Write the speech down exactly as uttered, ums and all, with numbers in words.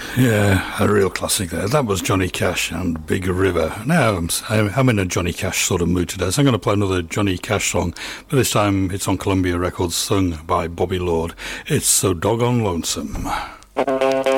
Yeah, a real classic there. That was Johnny Cash and Big River. Now I'm, I'm in a Johnny Cash sort of mood today, so I'm going to play another Johnny Cash song, but this time it's on Columbia Records, sung by Bobby Lord. It's So Doggone Lonesome.